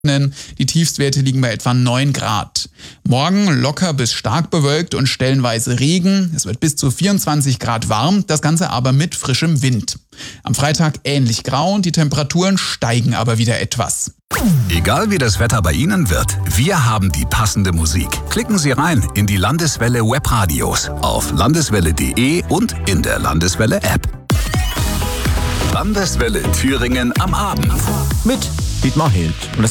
Die Tiefstwerte liegen bei etwa 9 Grad. Morgen locker bis stark bewölkt und stellenweise Regen. Es wird bis zu 24 Grad warm, das Ganze aber mit frischem Wind. Am Freitag ähnlich grau und die Temperaturen steigen aber wieder etwas. Egal wie das Wetter bei Ihnen wird, wir haben die passende Musik. Klicken Sie rein in die Landeswelle Webradios auf landeswelle.de und in der Landeswelle App. Landeswelle Thüringen am Abend. Mit Dietmar Hild. Und das